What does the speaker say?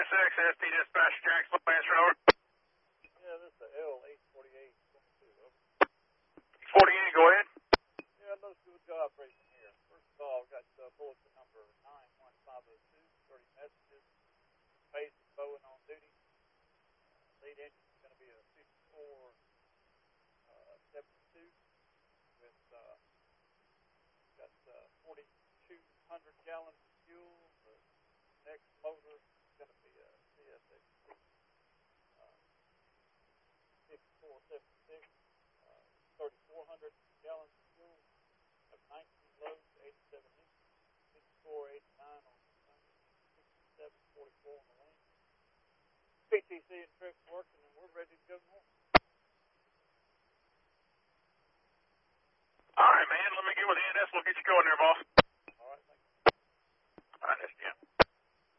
NSX, SP dispatch, Jackson, answer over. Yeah, this is the L84822. 48, go ahead. Yeah, let's do a job operation here. First of all, I've got bulletin number 91502, 30 messages. Pace is Bowen on duty. Lead engine is going to be a 5472 with got 4,200 gallons of fuel. The next motor is going to be a CSX 5476, 3,400 gallons of fuel. Have 19 loads, 87 inches, 5489 on the front, 6744 on the wing. PTC and trips working, and we're ready to go north. All right, man. Let me get with the NS. We'll get you going there, boss.